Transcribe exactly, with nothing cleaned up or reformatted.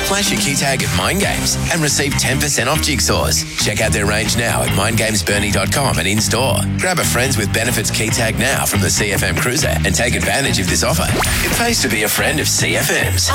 Flash your key tag at Mind Games and receive ten percent off jigsaws. Check out their range now at mind games burnie dot com and in-store. Grab a Friends with Benefits key tag now from the C F M Cruiser and take advantage of this offer. It pays to be a friend of C F M's.